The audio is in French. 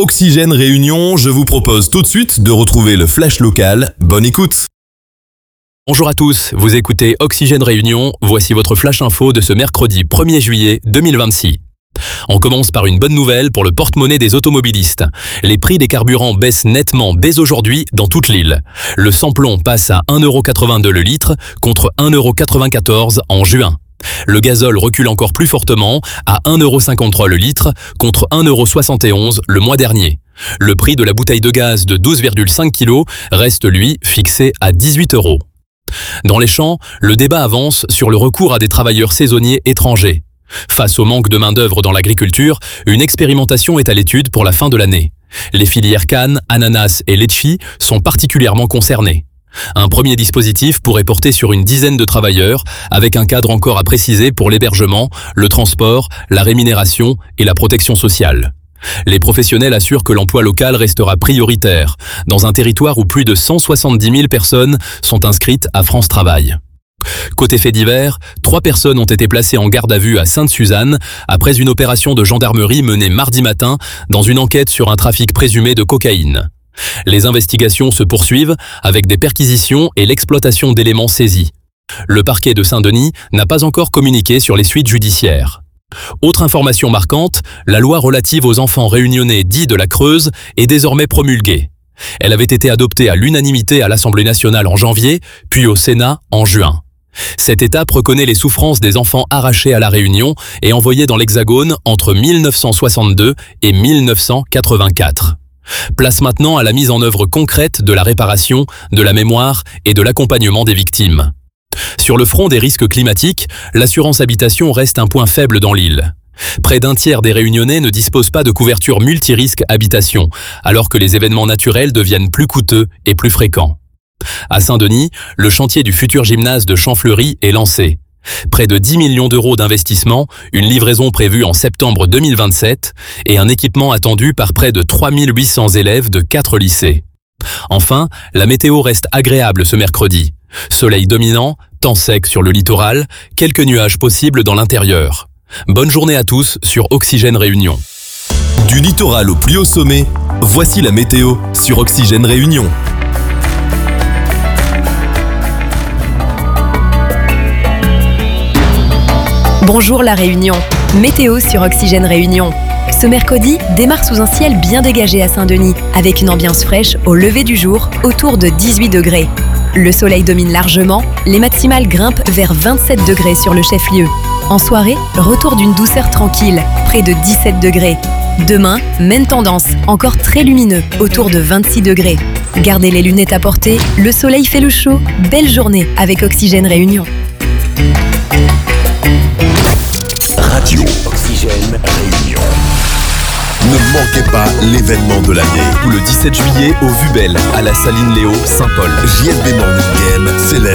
Oxygène Réunion, je vous propose tout de suite de retrouver le flash local. Bonne écoute. Bonjour à tous, vous écoutez Oxygène Réunion, voici votre flash info de ce mercredi 1er juillet 2026. On commence par une bonne nouvelle pour le porte-monnaie des automobilistes. Les prix des carburants baissent nettement dès aujourd'hui dans toute l'île. Le samplon passe à 1,82€ le litre contre 1,94€ en juin. Le gazole recule encore plus fortement à 1,53€ le litre contre 1,71€ le mois dernier. Le prix de la bouteille de gaz de 12,5 kg reste lui fixé à 18€. Dans les champs, le débat avance sur le recours à des travailleurs saisonniers étrangers. Face au manque de main-d'œuvre dans l'agriculture, une expérimentation est à l'étude pour la fin de l'année. Les filières canne, ananas et litchi sont particulièrement concernées. Un premier dispositif pourrait porter sur une dizaine de travailleurs, avec un cadre encore à préciser pour l'hébergement, le transport, la rémunération et la protection sociale. Les professionnels assurent que l'emploi local restera prioritaire, dans un territoire où plus de 170 000 personnes sont inscrites à France Travail. Côté fait divers, 3 personnes ont été placées en garde à vue à Sainte-Suzanne après une opération de gendarmerie menée mardi matin dans une enquête sur un trafic présumé de cocaïne. Les investigations se poursuivent avec des perquisitions et l'exploitation d'éléments saisis. Le parquet de Saint-Denis n'a pas encore communiqué sur les suites judiciaires. Autre information marquante, la loi relative aux enfants réunionnais dits de la Creuse est désormais promulguée. Elle avait été adoptée à l'unanimité à l'Assemblée nationale en janvier, puis au Sénat en juin. Cette étape reconnaît les souffrances des enfants arrachés à la Réunion et envoyés dans l'Hexagone entre 1962 et 1984. Place maintenant à la mise en œuvre concrète de la réparation, de la mémoire et de l'accompagnement des victimes. Sur le front des risques climatiques, l'assurance habitation reste un point faible dans l'île. Près d'un tiers des Réunionnais ne disposent pas de couverture multirisque habitation, alors que les événements naturels deviennent plus coûteux et plus fréquents. À Saint-Denis, le chantier du futur gymnase de Champfleury est lancé. Près de 10 millions d'euros d'investissement, une livraison prévue en septembre 2027 et un équipement attendu par près de 3800 élèves de 4 lycées. Enfin, la météo reste agréable ce mercredi. Soleil dominant, temps sec sur le littoral, quelques nuages possibles dans l'intérieur. Bonne journée à tous sur Oxygène Réunion. Du littoral au plus haut sommet, voici la météo sur Oxygène Réunion. Bonjour la Réunion, météo sur Oxygène Réunion. Ce mercredi démarre sous un ciel bien dégagé à Saint-Denis, avec une ambiance fraîche au lever du jour, autour de 18 degrés. Le soleil domine largement, les maximales grimpent vers 27 degrés sur le chef-lieu. En soirée, retour d'une douceur tranquille, près de 17 degrés. Demain, même tendance, encore très lumineux, autour de 26 degrés. Gardez les lunettes à portée, le soleil fait le show. Belle journée avec Oxygène Réunion. Radio Oxygène Réunion. Ne manquez pas l'événement de l'année. Le 17 juillet au Vubel, à la Saline Léo, Saint-Paul. JLB Morning Game célèbre